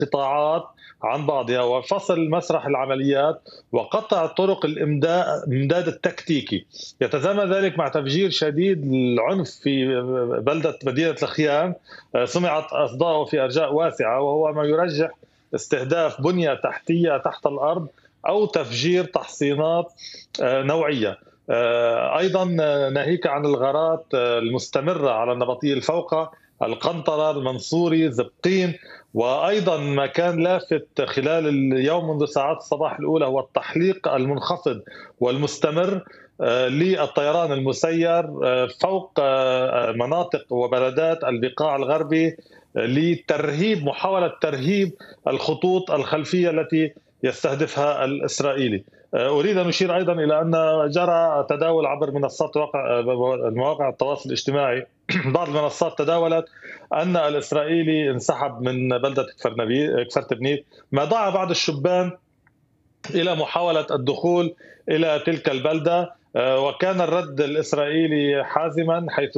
القطاعات عن بعضها وفصل مسرح العمليات وقطع طرق الإمداد التكتيكي. يتزامن ذلك مع تفجير شديد العنف في مدينة الخيام، سمعت أصداؤه في أرجاء واسعة، وهو ما يرجح استهداف بنية تحتية تحت الأرض أو تفجير تحصينات نوعية. أيضا ناهيك عن الغارات المستمرة على النبطية الفوقة، القنطرة، المنصوري، زبقين. وأيضا ما كان لافت خلال اليوم منذ ساعات الصباح الأولى هو التحليق المنخفض والمستمر للطيران المسير فوق مناطق وبلدات البقاع الغربي لترهيب، محاولة ترهيب الخطوط الخلفية التي يستهدفها الإسرائيلي. أريد أن أشير أيضا إلى أن جرى تداول عبر منصات مواقع التواصل الاجتماعي بعض المنصات تداولت أن الإسرائيلي انسحب من بلدة كفرتبنيت، ما دعا بعض الشبان إلى محاولة الدخول إلى تلك البلدة. وكان الرد الإسرائيلي حازما، حيث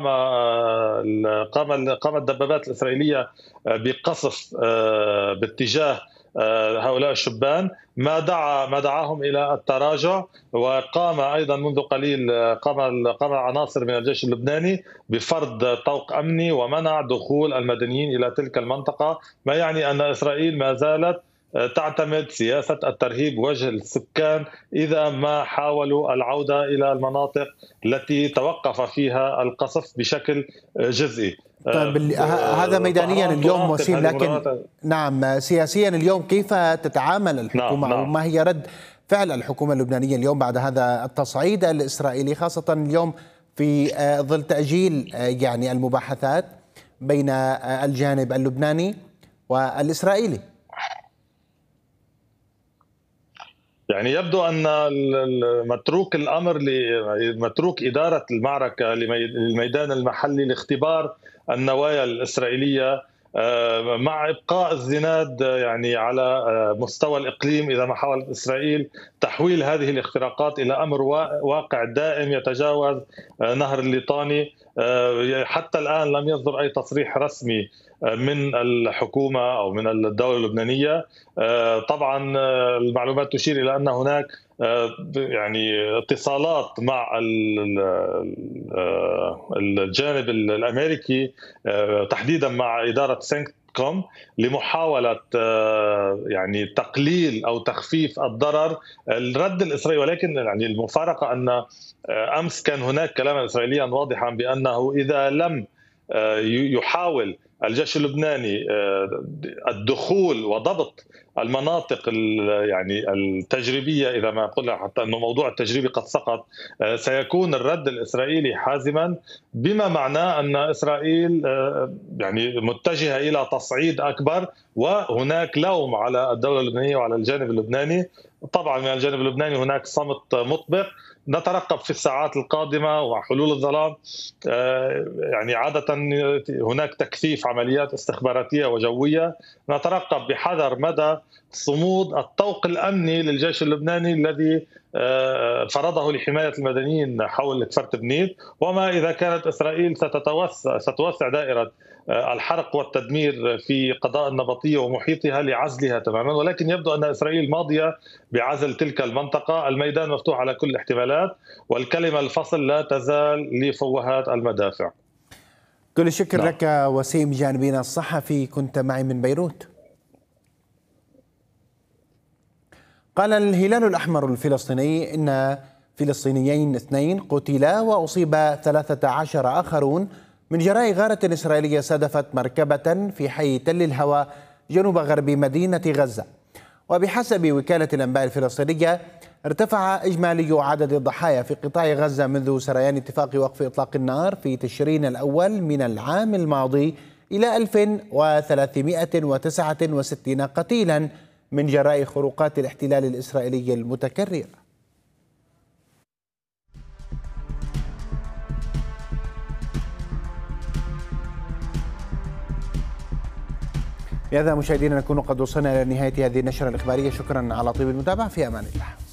قامت الدبابات الإسرائيلية بقصف باتجاه هؤلاء الشبان، ما دعاهم إلى التراجع. وقام أيضا منذ قليل قام عناصر من الجيش اللبناني بفرض طوق أمني ومنع دخول المدنيين إلى تلك المنطقة، ما يعني أن إسرائيل ما زالت تعتمد سياسة الترهيب وجه السكان إذا ما حاولوا العودة إلى المناطق التي توقف فيها القصف بشكل جزئي. طيب هذا ميدانيا اليوم وسيم، لكن نعم سياسيا اليوم كيف تتعامل الحكومة؟ نعم. وما هي رد فعل الحكومة اللبنانية اليوم بعد هذا التصعيد الإسرائيلي، خاصة اليوم في ظل تأجيل يعني المباحثات بين الجانب اللبناني والإسرائيلي؟ يعني يبدو أن متروك الأمر متروك إدارة المعركة للميدان المحلي لاختبار النوايا الإسرائيلية مع إبقاء الزناد يعني على مستوى الإقليم، إذا ما حاولت إسرائيل تحويل هذه الاختراقات إلى أمر واقع دائم يتجاوز نهر الليطاني. حتى الآن لم يصدر أي تصريح رسمي من الحكومة أو من الدولة اللبنانية. طبعا المعلومات تشير إلى أن هناك يعني اتصالات مع الجانب الأمريكي، تحديدا مع إدارة سينكوم، لمحاولة يعني تقليل أو تخفيف الضرر الرد الإسرائيلي. ولكن يعني المفارقة أن أمس كان هناك كلاما إسرائيليا واضحا بأنه إذا لم يحاول الجيش اللبناني الدخول وضبط المناطق يعني التجريبية، إذا ما قلنا حتى أنه موضوع التجريبي قد سقط، سيكون الرد الإسرائيلي حازما، بما معناه أن إسرائيل يعني متجهة إلى تصعيد أكبر. وهناك لوم على الدولة اللبنانية وعلى الجانب اللبناني. طبعا من الجانب اللبناني هناك صمت مطبق. نترقب في الساعات القادمة وحلول الظلام يعني عادة هناك تكثيف عمليات استخباراتية وجوية. نترقب بحذر مدى صمود الطوق الأمني للجيش اللبناني الذي فرضه لحماية المدنيين حول كفرتبنيت، وما إذا كانت إسرائيل ستوسع دائرة الحرق والتدمير في قضاء النبطية ومحيطها لعزلها تماما. ولكن يبدو أن إسرائيل ماضية بعزل تلك المنطقة. الميدان مفتوح على كل الاحتمالات، والكلمة الفصل لا تزال لفوهات المدافع. كل الشكر لك وسيم جانبين الصحفي، كنت معي من بيروت. قال الهلال الأحمر الفلسطيني إن فلسطينيين 2 قتلا وأصيب 13 آخرون من جراء غارة إسرائيلية صادفت مركبة في حي تل الهوى جنوب غرب مدينة غزة. وبحسب وكالة الأنباء الفلسطينية ارتفع إجمالي عدد الضحايا في قطاع غزة منذ سريان اتفاق وقف إطلاق النار في تشرين الأول من العام الماضي إلى 1369 قتيلا من جراء خروقات الاحتلال الإسرائيلي المتكررة. بهذا مشاهدينا نكون قد وصلنا إلى نهاية هذه النشرة الإخبارية. شكرا على طيب المتابعة، في أمان الله.